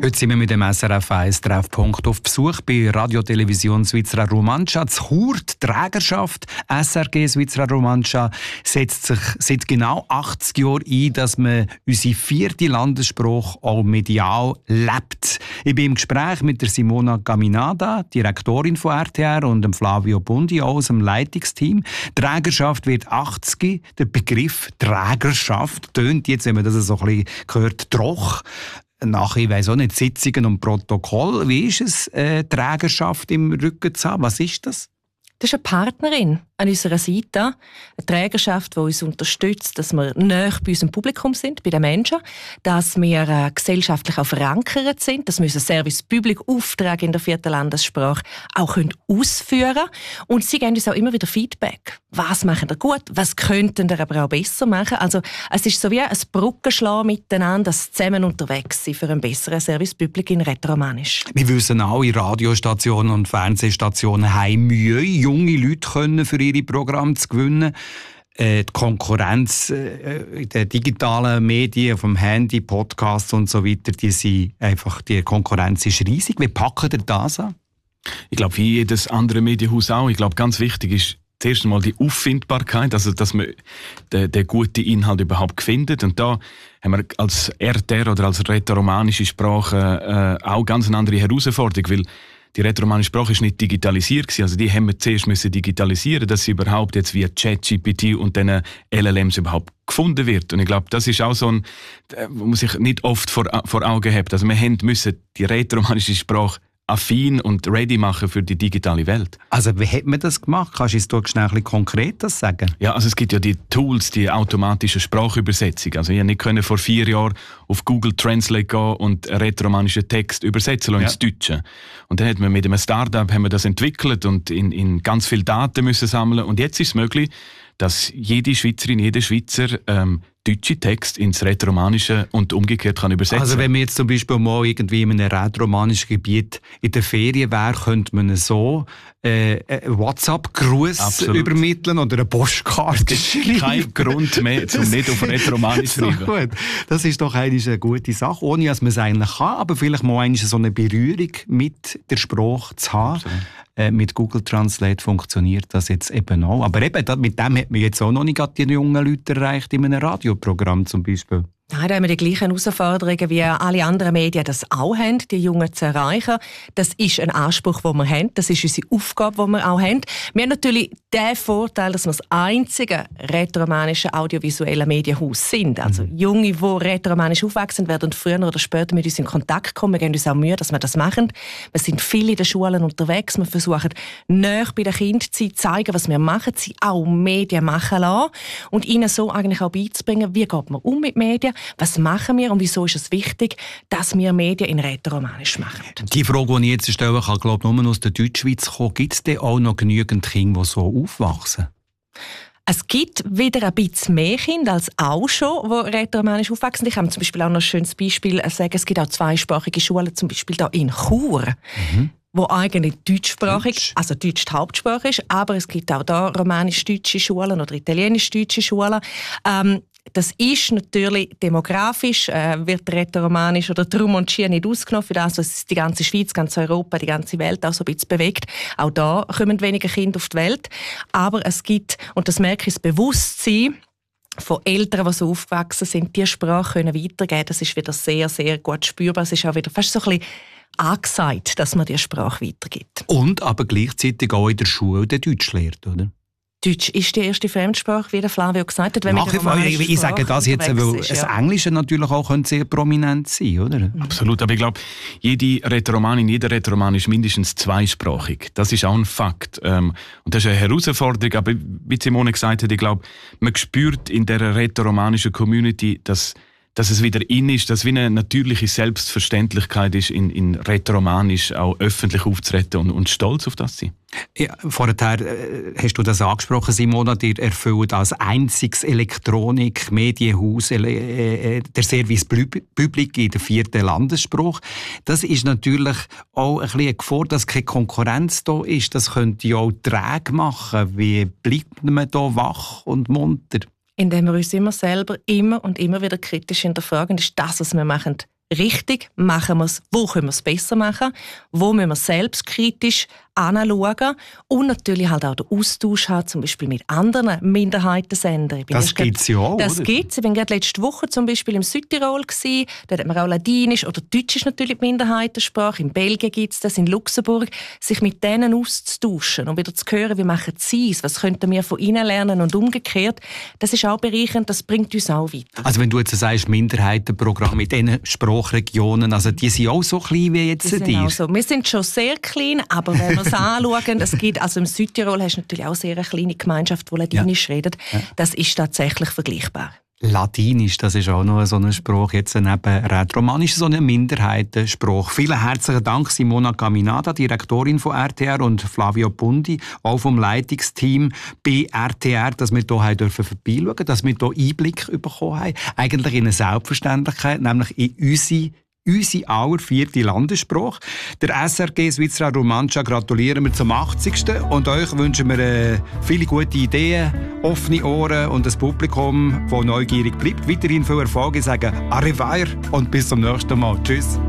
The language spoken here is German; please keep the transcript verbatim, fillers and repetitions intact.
Heute sind wir mit dem S R F eins Treffpunkt auf Besuch bei Radiotelevision Svizzera Romancia. Die Chur, die Trägerschaft S R G Svizzera Romancia setzt sich seit genau achtzig Jahren ein, dass man unsere vierte Landessprache auch medial lebt. Ich bin im Gespräch mit der Simona Gaminada, Direktorin von R T R, und dem Flavio Bundi aus dem Leitungsteam. Trägerschaft wird achtzig. Der Begriff Trägerschaft tönt jetzt, wenn man das so ein bisschen hört, troch. Nach, ich weiss auch nicht, Sitzungen und Protokoll. Wie ist es, äh, Trägerschaft im Rücken zu haben? Was ist das? Das ist eine Partnerin an unserer Seite, eine Trägerschaft, die uns unterstützt, dass wir nahe bei unserem Publikum sind, bei den Menschen, dass wir äh, gesellschaftlich auch verankert sind, dass wir unseren Service Public Auftrag in der vierten Landessprache auch können ausführen können. Und sie geben uns auch immer wieder Feedback. Was machen wir gut? Was könnten wir aber auch besser machen? Also es ist so wie ein Brückenschlag miteinander, das zusammen unterwegs sind für einen besseren Service Public in Rätoromanisch. Wir wissen auch, in Radiostationen und Fernsehstationen haben Mühe, junge Leute können für ihre Programme zu gewinnen. Äh, die Konkurrenz äh, in den digitalen Medien, vom Handy, Podcasts und so weiter, die, sind einfach, die Konkurrenz ist riesig. Wie packen ihr das an? Ich glaube, wie jedes andere Medienhaus auch. Ich glaube, ganz wichtig ist zuerst einmal die Auffindbarkeit, also dass man den, den guten Inhalt überhaupt findet. Und da haben wir als R T R oder als rätoromanische Sprache äh, auch ganz eine andere Herausforderung, weil die rätoromanische Sprache ist nicht digitalisiert gewesen. Also die haben wir zuerst müssen digitalisieren, dass sie überhaupt jetzt via ChatGPT und den L L Ms überhaupt gefunden wird. Und ich glaube, das ist auch so ein, wo man sich nicht oft vor, vor Augen hat. Also wir haben müssen die rätoromanische Sprache affin und ready machen für die digitale Welt. Also wie hat man das gemacht? Kannst du uns da schnell ein bisschen konkret das sagen? Ja, also es gibt ja die Tools, die automatische Sprachübersetzung. Also ich konnte nicht vor vier Jahren auf Google Translate gehen und einen rätoromanischen Text übersetzen lassen, ja, ins Deutsche. Und dann hat man mit einem Startup haben wir das entwickelt und in, in ganz viel Daten müssen sammeln. Und jetzt ist es möglich, dass jede Schweizerin, jeder Schweizer ähm, deutsche Text ins Rätoromanische und umgekehrt kann übersetzen. Also wenn man jetzt zum Beispiel mal irgendwie in einem rätoromanischen Gebiet in der Ferien wäre, könnte man so äh, einen WhatsApp-Gruß übermitteln oder eine Postkarte schreiben. Kein Grund mehr, um nicht auf Rätoromanisch zu schreiben. Gut. Das ist doch eine gute Sache, ohne dass man es eigentlich kann, aber vielleicht mal eine, so eine Berührung mit der Sprache zu haben. Äh, mit Google Translate funktioniert das jetzt eben auch. Aber eben, mit dem hat man jetzt auch noch nicht die jungen Leute erreicht in einem Radioprogramm zum Beispiel. Nein, da haben wir die gleichen Herausforderungen, wie alle anderen Medien das auch haben, die Jungen zu erreichen. Das ist ein Anspruch, den wir haben. Das ist unsere Aufgabe, die wir auch haben. Wir haben natürlich den Vorteil, dass wir das einzige rätoromanische audiovisuelle Medienhaus sind. Also mhm. Junge, die rätoromanisch aufwachsen, werden früher oder später mit uns in Kontakt kommen. Wir geben uns auch Mühe, dass wir das machen. Wir sind viel in den Schulen unterwegs. Wir versuchen, näher bei den Kindern zu zeigen, was wir machen, sie auch Medien machen lassen und ihnen so eigentlich auch beizubringen, wie geht man um mit Medien. Was machen wir und wieso ist es wichtig, dass wir Medien in Rätoromanisch machen? Die Frage, die ich jetzt stellen kann, glaube ich, nur aus der Deutschschweiz kommen. Gibt es denn auch noch genügend Kinder, die so aufwachsen? Es gibt wieder ein bisschen mehr Kinder als auch schon, die rätoromanisch aufwachsen. Ich habe zum Beispiel auch noch ein schönes Beispiel sagen, es gibt auch zweisprachige Schulen, zum Beispiel hier in Chur. Mhm. Wo eigentlich deutschsprachig, Deutsch. also Deutsch die Hauptsprache ist, aber es gibt auch da romanisch-deutsche Schulen oder italienisch-deutsche Schulen. Ähm, Das ist natürlich demografisch, äh, wird rätoromanisch oder Drum und Schier nicht ausgenommen für das, was die ganze Schweiz, ganz Europa, die ganze Welt auch so ein bisschen bewegt. Auch da kommen weniger Kinder auf die Welt. Aber es gibt, und das merke ich, das Bewusstsein von Eltern, die so aufgewachsen sind, die Sprache können weitergeben. Das ist wieder sehr, sehr gut spürbar. Es ist auch wieder fast so ein bisschen angesagt, dass man die Sprache weitergibt. Und aber gleichzeitig auch in der Schule den Deutsch lehrt, oder? Deutsch ist die erste Fremdsprache, wie der Flavio gesagt hat. Wenn Nach wie vor, ich, ich sage das jetzt, weil ist, das ja. Englische natürlich auch sehr prominent sein, oder? Mhm. Absolut, aber ich glaube, jede Rätoromanin, jeder Rätoroman ist mindestens zweisprachig. Das ist auch ein Fakt. Und das ist eine Herausforderung, aber wie Simone gesagt hat, ich glaube, man spürt in der rätoromanischen Community, dass dass es wieder in ist, dass es wie eine natürliche Selbstverständlichkeit ist, in, in Rätoromanisch auch öffentlich aufzutreten und, und stolz auf das zu sein. Ja, vorher äh, hast du das angesprochen, Simona, ihr erfüllt als einziges Elektronik-Medienhaus äh, äh, der Service Public in der vierten Landessprache. Das ist natürlich auch ein bisschen eine Gefahr, dass keine Konkurrenz da ist. Das könnte ja auch träge machen. Wie bleibt man da wach und munter? Indem wir uns immer selber immer und immer wieder kritisch hinterfragen, ist das, was wir machen, richtig, machen wir es, wo können wir es besser machen, wo müssen wir selbstkritisch anschauen und natürlich halt auch den Austausch haben, zum Beispiel mit anderen Minderheitensendern. Das gibt es ja auch, Das oder? gibt es. Ich war gerade letzte Woche zum Beispiel im Südtirol. Gewesen. Dort hat man auch Ladinisch oder Deutsch ist natürlich die Minderheitensprache. In Belgien gibt es das, in Luxemburg. Sich mit denen auszutauschen und wieder zu hören, wie machen sie es, was könnten wir von ihnen lernen und umgekehrt. Das ist auch bereichernd, das bringt uns auch weiter. Also wenn du jetzt sagst, Minderheitenprogramm in diesen Sprachregionen, also die sind auch so klein wie jetzt Die dir? so. Wir sind schon sehr klein, aber wenn wir es anschauen, es gibt, also im Südtirol hast du natürlich auch sehr eine kleine Gemeinschaft, die Ladinisch ja. redet. Ja. Das ist tatsächlich vergleichbar. Ladinisch, das ist auch noch so ein Spruch, jetzt neben Rätoromanisch, so ein Minderheitenspruch. Vielen herzlichen Dank Simona Caminada, Direktorin von R T R, und Flavio Bundi, auch vom Leitungsteam bei R T R, dass wir hier dürfen vorbeischauen, dass wir hier Einblick bekommen haben. Eigentlich in eine Selbstverständlichkeit, nämlich in unsere Unsere aller vierte Landessprache. Der S R G Svizzera Romancia gratulieren wir zum achtzigsten Und euch wünschen wir äh, viele gute Ideen, offene Ohren und ein Publikum, das neugierig bleibt. Weiterhin viel Erfolg. Ich sage Arrivederci und bis zum nächsten Mal. Tschüss.